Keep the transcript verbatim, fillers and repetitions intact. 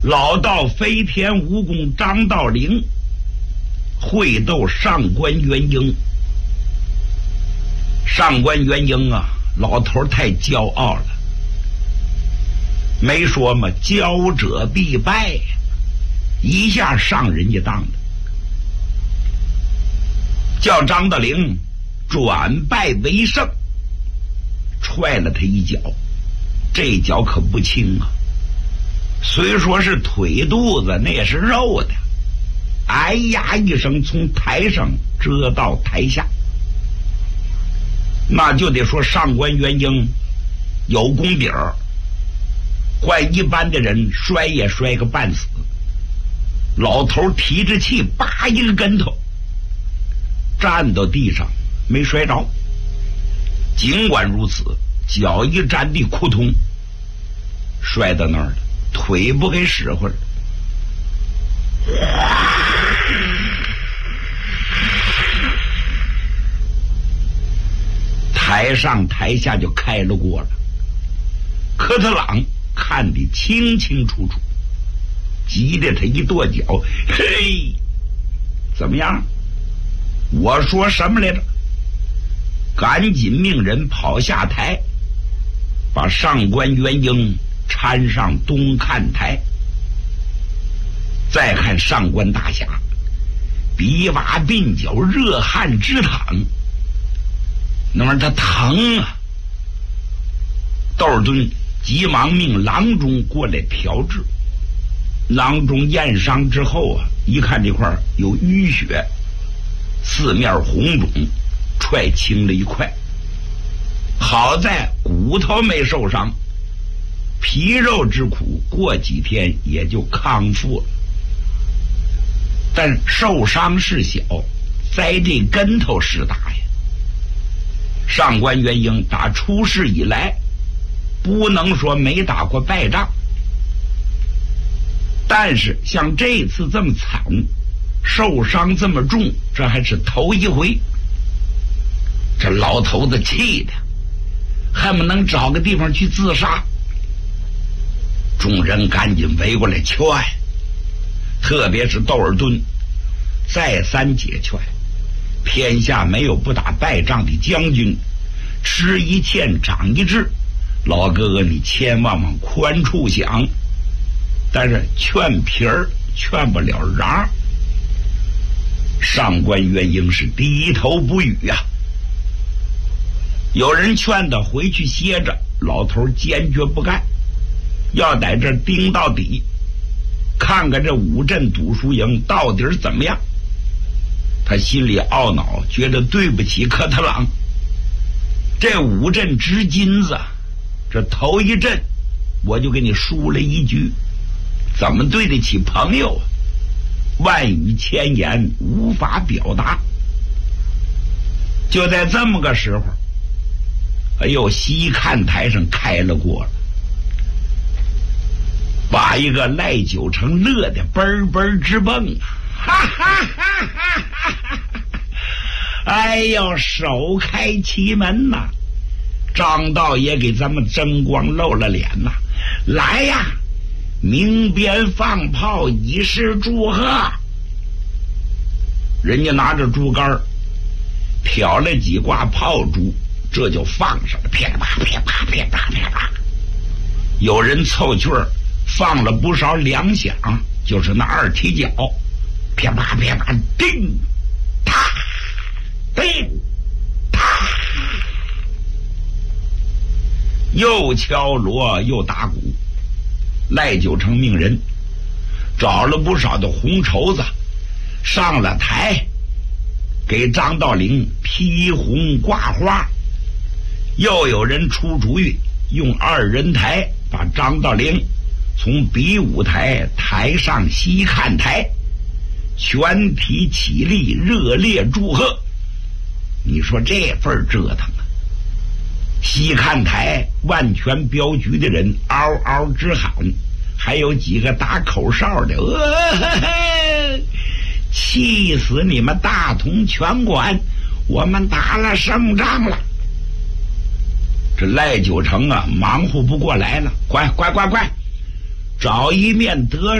老道飞天蜈蚣张道陵会斗上官元婴。上官元婴啊，老头太骄傲了，没说嘛，骄者必败，一下上人家当了，叫张道陵转败为胜，踹了他一脚，这脚可不轻啊，虽说是腿肚子，那也是肉的。哎呀一声，从台上折到台下，那就得说上官元婴有功底儿，换一般的人摔也摔个半死。老头提着气，叭一个跟头站到地上，没摔着。尽管如此，脚一沾地，扑通摔到那儿了，腿不给使唤了。台上台下就开了锅了。科特朗看得清清楚楚，急得他一跺脚，嘿，怎么样？我说什么来着？赶紧命人跑下台，把上官元婴搀上东看台。再看上官大侠，鼻洼鬓角，热汗直淌，那玩意儿他疼啊！窦尔敦急忙命郎中过来调治。郎中验伤之后啊，一看这块有淤血，四面红肿，踹青了一块。好在骨头没受伤，皮肉之苦过几天也就康复了。但受伤是小，栽这跟头是大呀。上官元婴打出世以来，不能说没打过败仗，但是像这次这么惨，受伤这么重，这还是头一回。这老头子气的恨不能找个地方去自杀。众人赶紧围过来劝，特别是窦尔敦再三解劝，天下没有不打败仗的将军，吃一堑长一智，老哥哥你千万往宽处想。但是劝皮儿劝不了瓤。上官元婴是低头不语啊。有人劝他回去歇着，老头坚决不干，要在这盯到底，看看这五镇赌输赢到底怎么样。他心里懊恼，觉得对不起科特朗。这五镇值金子，这头一阵我就给你输了一局，怎么对得起朋友啊？万语千言无法表达。就在这么个时候，哎呦，西看台上开了锅了，把一个赖九成乐得嘣嘣直蹦啊！哈哈哈哈哈！哎呦，首开奇门呐！张道爷给咱们争光露了脸呐！来呀，鸣鞭放炮以示祝贺。人家拿着竹竿挑了几挂炮竹，这就放上了，噼里啪噼里啪噼里啪噼里啪。有人凑趣儿放了不少两响，就是那二踢脚，噼里啪噼里啪，叮啪叮啪，又敲锣又打鼓。赖九成命人找了不少的红绸子，上了台给张道陵披红挂花。又有人出主意，用二人台把张道陵从比武台抬上西看台，全体起立热烈祝贺。你说这份折腾啊！西看台万全镖局的人嗷嗷直喊，还有几个打口哨的，呃，气死你们大同拳馆，我们打了胜仗了。这赖九成啊，忙活不过来了，快快快快， 找一面得